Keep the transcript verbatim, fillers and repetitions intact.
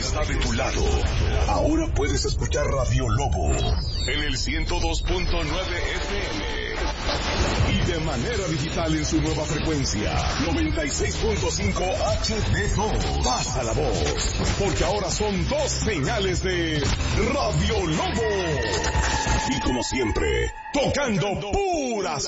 está de tu lado. Ahora puedes escuchar Radio Lobo en el ciento dos punto nueve F M y de manera digital en su nueva frecuencia noventa y seis punto cinco H D dos. Pasa la voz, porque ahora son dos señales de Radio Lobo. Y como siempre, tocando puras